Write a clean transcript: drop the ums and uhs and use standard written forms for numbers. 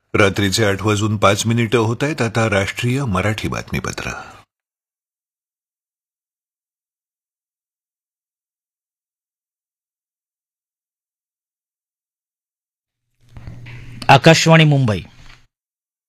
रात्रीचे 8:05 होत आहेत. आता राष्ट्रीय मराठी बातमीपत्र. आकाशवाणी मुंबई.